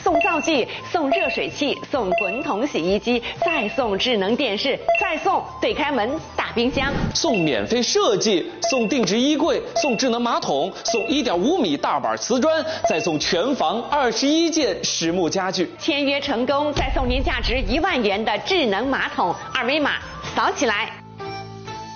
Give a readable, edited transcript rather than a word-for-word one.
送皂剂，送热水器，送滚筒洗衣机，再送智能电视，再送对开门大冰箱， 送免费设计，送定制衣柜，送智能马桶，送1.5米大板瓷砖，再送全房21件实木家具。 签约成功，再送您价值1万元的智能马桶，二维码扫起来。